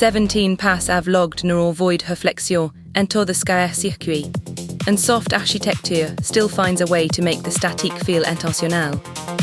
17 pas avlogd neural void réflexion into the sky circuit, and soft architecture still finds a way to make the statique feel intentionnel.